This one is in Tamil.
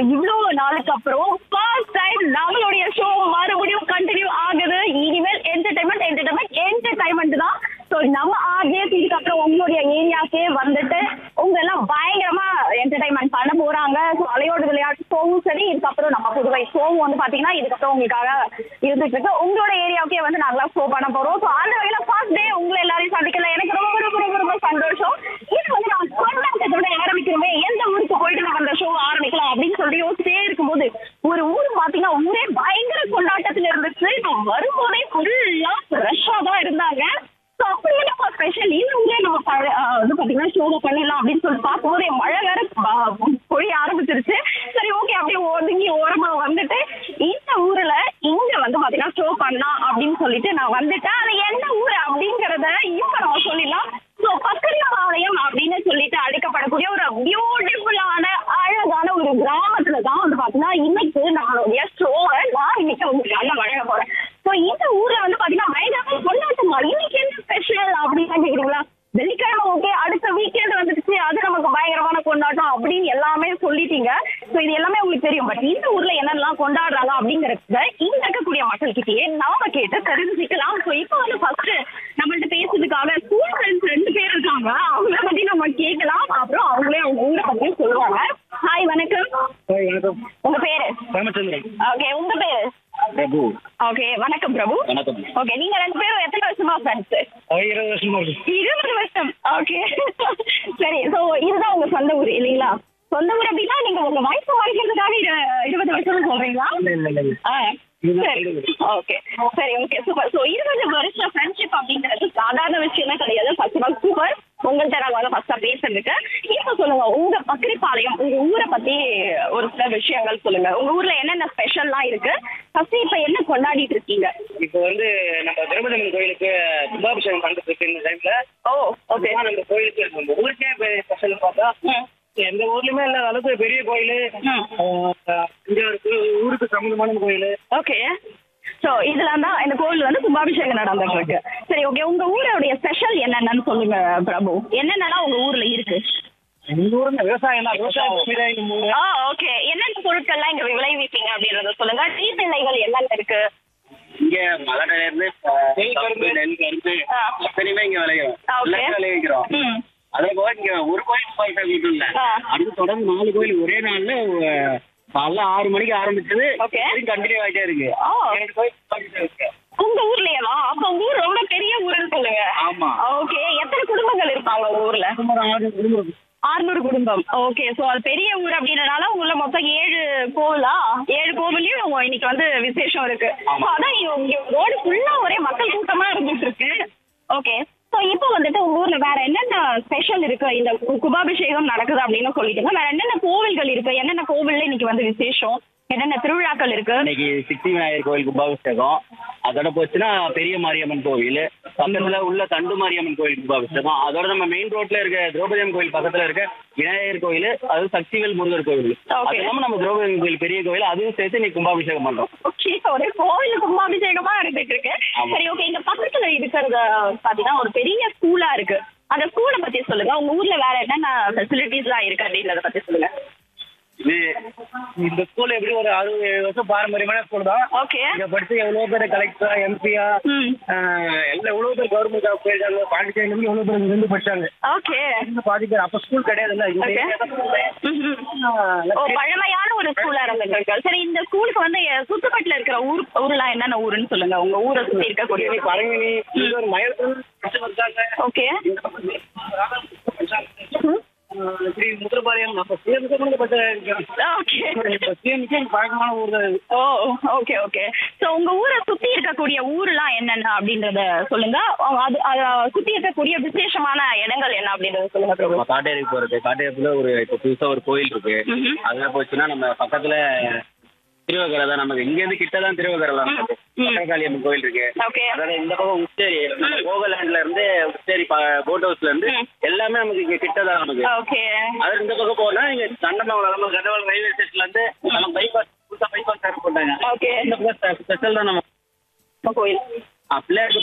இவ்வளவு நாளுக்கு அப்புறம் ஃபர்ஸ்ட் டைம் நம்மளுடைய ஷோ மறுபடியும் கண்டினியூ ஆகுது. இனிமேல் என்டர்டைன்மெண்ட் தான். ஸோ நம்ம ஆர்ஜேஸ் இதுக்கப்புறம் உங்களுடைய ஏரியாக்கே வந்துட்டு உங்க எல்லாம் பயங்கரமா என்டர்டைன்மெண்ட் பண்ண போறாங்க. ஸோ அலையோடு விளையாட்டு ஷோவும் சரி, இதுக்கப்புறம் நம்ம புதுவை ஷோவும் வந்து பாத்தீங்கன்னா இதுக்கப்புறம் உங்களுக்காக இருந்துட்டு இருக்கு. உங்களோட ஏரியாவுக்கே வந்து நாங்களா ஷோ பண்ண போறோம். ஸோ அந்த வகையில ஃபர்ஸ்ட் டே உங்களை எல்லாரையும் சந்திக்கல எனக்கு ரொம்ப ரொம்ப ரொம்ப ரொம்ப சந்தோஷம். இது வந்து நான் கொண்டாட்டத்தோட ஆரம்பிக்கிறோமே, எந்த ஊருக்கு போயிட்டு நம்ம அந்த ஷோ ஆரம்பிக்கலாம் அப்படின்னு சொல்லி யோசிச்சே இருக்கும்போது ஒரு ஊர் பாத்தீங்கன்னா ஊரே பயங்கர கொண்டாட்டத்துல இருந்துச்சு. நான் வரும்போதே ஃபுல்லா ஃப்ரெஷ்ஷா தான் இருந்தாங்க. ஸோ அப்படி என்ன ஸ்பெஷல் இந்த ஊரே நம்ம வந்து பாத்தீங்கன்னா ஷோவை பண்ணிடலாம் அப்படின்னு சொல்லி பார்க்கும்போது மழை வேற பொழிய ஆரம்பிச்சிருச்சு. சரி ஓகே அப்படியே ஒதுங்கி ஓரமா வந்துட்டு இந்த ஊர்ல இங்க வந்து பாத்தீங்கன்னா ஷோ பண்ணலாம் அப்படின்னு சொல்லிட்டு நான் வந்துட்டேன். அது என்ன ஊர் அப்படிங்கறத இப்ப நம்ம சொல்லிடலாம். ஸோ பக்கரியாபாளையம் அப்படின்னு சொல்லிட்டு அழைக்கப்படக்கூடிய ஒரு பியூட்டிஃபுல்லான அழகான ஒரு கிராமத்துல தான் வந்து பாத்தீங்கன்னா இன்னைக்கு நம்மளுடைய ஷோவை நான் இன்னைக்கு உங்களுக்கு வழங்க போறேன். ஸோ இந்த ஊர்ல வந்து பாத்தீங்கன்னா பயங்கரமா கொண்டாட்டமா இன்னைக்கு என்ன ஸ்பெஷல் அப்படின்னு கேக்குறீங்களா? வெள்ளிக்கிழமை ஓகே, அடுத்த வீக்கெண்ட் வந்துடுச்சு, அது நமக்கு பயங்கரமான கொண்டாட்டம் அப்படின்னு எல்லாமே சொல்லிட்டீங்க. ஸோ இது எல்லாமே உங்களுக்கு தெரியும். பட் இந்த ஊர்ல என்னெல்லாம் கொண்டாடுறாங்க அப்படிங்கறத இங்க இருக்கக்கூடிய மக்கள்கிட்டயே நாம கேட்டு தெரிஞ்சுக்கலாம். ஸோ இப்போ வந்து ஃபர்ஸ்ட் நம்மள்ட்ட பேசுறதுக்காக ஸ்கூல் ஃப்ரெண்ட்ஸ் 2 பேர் இருக்காங்க. அவங்கள பத்தி நம்ம கேட்கலாம். அப்புறம் அவங்களே அவங்க ஊரை பத்தி சொல்லுவாங்க. ஹாய் வணக்கம். வணக்கம். உங்க பேரு? ராமச்சந்திரன். ஓகே, உங்க பேரு? பிரபு. ஓகே, வணக்கம் பிரபு. வணக்கம். ஓகே, நீங்க 2 பேரும் எத்தனை வருஷமா ஃப்ரெண்ட்ஸ்? 20 வருஷமா இருக்கு. 20 வருஷம். ஓகே சரி. ஸோ இதுதான் உங்க சொந்த ஊர் இல்லைங்களா? சொந்த ஊர் அப்படின்னா நீங்க உங்க வயசு மறைக்கிறதுக்காக 20 வருஷம் சொல்றீங்களா? சரி ஓகே சரி ஓகே சூப்பர். ஸோ 20 வருஷம் ஃப்ரெண்ட்ஷிப் அப்படிங்கிறது சாதாரண விஷயமே கிடையாது. ஃபர்ஸ்ட் ஆஃப் ஆல் சூப்பர் உங்கள்கிட்ட நாங்கள் ஃபர்ஸ்டா பேசுறதுக்கு. இப்போ சொல்லுங்க, உங்க பக்கரிப்பாளையம் உங்க ஊரை பத்தி ஒரு சில விஷயங்கள் சொல்லுங்க. உங்க ஊர்ல என்னென்ன ஸ்பெஷல்லாம் இருக்கு? ஃபர்ஸ்ட் இப்ப என்ன கொண்டாடிட்டு இருக்கீங்க? இப்போ வந்து நம்ம திரௌபதி கோயிலுக்கு கும்பாபிஷேகம் பண்ணிட்டு இருக்கு இந்த டைம்ல. ஓ ஓகே. நம்ம கோயிலுக்கு நம்ம ஊருக்கே ஸ்பெஷல் பார்த்தா எந்த ஊர்லயுமே இல்லாத அளவுக்கு பெரிய கோயில் இங்க இருக்கு. ஊருக்கு சம்பந்தமான கோயில். ஓகே. ஸோ இதுல தான் இந்த கோவில் வந்து கும்பாபிஷேகம் நடந்துட்டு இருக்கு. சரி ஓகே, உங்க ஊருடைய ஸ்பெஷல் என்னென்னு சொல்லுங்க பிரபு. என்னென்னலாம் உங்க ஊர்ல இருக்கு? எங்க ஊர்ல விவசாயம் தான். விவசாயம். ஓகே, என்னென்ன பொருட்கள்லாம் இங்க விளைவிப்பீங்க அப்படின்றத சொல்லுங்க. நீர்நிலைகள் என்னென்ன இருக்கு? இங்க மலையில இருந்து நெல் கரும்பு அத்தனையுமே இங்க விளைவிக்கிறோம். அதே போல இங்க ஒரு கோயில் வீட்டு இல்ல, அடுத்து தொடர்ந்து 4 கோயில் ஒரே நாள்ல காலைல 6 மணிக்கு ஆரம்பிச்சது கண்டினியூ ஆகிட்டே இருக்கு. 2 கோயில் இருக்கு. உங்க ஊர்லயா? அப்ப ஊர் ரொம்ப பெரிய ஊருன்னு சொல்லுங்க. ஆமா. ஓகே, எத்தனை குடும்பங்கள் இருப்பாங்க உங்க ஊர்ல? 600 குடும்பம். ஓகே. சோ அது பெரிய ஊர் அப்படின்றனால உள்ள மொத்தம் 7 கோவிலா? 7 கோவிலையும் இன்னைக்கு வந்து விசேஷம் இருக்கு. அதான் ரோடு ஃபுல்லா ஒரே மக்கள் கூட்டமா இருந்துட்டு இருக்கு. ஓகே. ஸோ இப்போ வந்துட்டு உங்க ஊர்ல வேற என்னென்ன ஸ்பெஷல் இருக்கு? இந்த கும்பாபிஷேகம் நடக்குது அப்படின்னு சொல்லிட்டுங்க. வேற என்னென்ன கோவில்கள் இருக்கு? என்னென்ன கோவில்ல இன்னைக்கு வந்து விசேஷம்? என்னென்ன திருவிழாக்கள் இருக்கு? இன்னைக்கு சித்தி விநாயகர் கோயில் கும்பாபிஷேகம், அதோட போச்சுன்னா பெரிய மாரியம்மன் கோவில், பக்கத்துல உள்ள தண்டு மாரியம்மன் கோயில் கும்பாபிஷேகம், அதோட நம்ம மெயின் ரோட்ல இருக்க திரௌபதியம் கோயில் பக்கத்துல இருக்க விநாயகர் கோயில், அது சக்திவேல் முருகர் கோவில், அது இல்லாம நம்ம திரௌபதியம் கோயில் பெரிய கோயில், அதுவும் சேர்த்து இன்னைக்கு கும்பாபிஷேகம் பண்றோம். ஓகே, ஒரே கோவில் கும்பாபிஷேகமா இருந்துட்டு இருக்கு. சரி ஓகே, இங்க பக்கத்துல இருக்கிறத பாத்தீங்கன்னா ஒரு பெரிய ஸ்கூலா இருக்கு. அந்த ஸ்கூலை பத்தி சொல்லுங்க. உங்க ஊர்ல வேற என்னென்ன ஃபெசிலிட்டிஸ் எல்லாம் இருக்கு அப்படின்றத பத்தி சொல்லுங்க. இந்த ஸ்கூல் எப்படி ஒரு 60-70 வருஷம் பாரம்பரியமான ஸ்கூல் தான். ஓகே. இங்க படிச்சு எவ்வளவு பேர் கலெக்டர், எம்பியா, எவ்வளவு பேர் கவர்மெண்ட் ஜாப் போயிருக்காங்க. பாண்டிச்சேரியில இருந்து எவ்வளவு பேர் இருந்து படிச்சாங்க. ஓகே. பாதி பேர் அப்ப ஸ்கூல் கிடையாதுல்ல. பழமையான ஒரு ஸ்கூலா இருந்திருக்கு. சரி, இந்த ஸ்கூலுக்கு வந்து சுத்துப்பட்டுல இருக்கிற ஊர்லாம் என்னென்ன ஊருன்னு சொல்லுங்க. உங்க ஊரை சுத்தி இருக்கக்கூடிய பழங்கினி, மயிலத்தூர். ஓகே. முதல்பாளையம் நம்ம பழக்கமான ஊர் தான். ஓ ஓகே ஓகே. ஸோ உங்க ஊரை சுத்தி இருக்கக்கூடிய ஊர்லாம் என்னென்ன அப்படின்றத சொல்லுங்க. அது சுத்தி இருக்கக்கூடிய விசேஷமான இடங்கள் என்ன அப்படின்றத சொல்லுங்க. காட்டேரி போறது, காட்டேரிக்குள்ள ஒரு இப்போ புதுசா ஒரு கோயில் இருக்கு. அதுல போச்சுன்னா நம்ம பக்கத்துல திருவகரை தான். நமக்கு இங்க இருந்து கிட்டதான் திருவகரை தான். காளியம்மன் கோயில் இருக்கு. அதாவது இந்த பக்கம் உச்சேரி, கோகலாண்ட்ல இருந்து உச்சேரி போட் ஹவுஸ்ல இருந்து எல்லாமே நமக்கு இங்க கிட்டதான் நமக்கு. அது இந்த பக்கம் போனா இங்க கண்டமங்கலம் கண்டவாளம் ரயில்வே ஸ்டேஷன்ல இருந்து நம்ம பைபாஸ் புதுசா பைபாஸ் போட்டாங்க. இந்த பக்கம் ஸ்பெஷல் தான் நம்ம கோயில். பிள்ளையாருக்கு